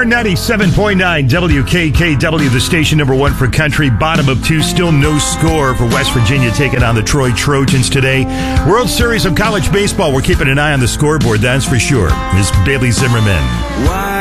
are 97.9 WKKW, the station number one for country. Bottom of two, still no score for West Virginia taking on the Troy Trojans today. World Series of College Baseball, we're keeping an eye on the scoreboard, that's for sure. Ms. Bailey Zimmerman.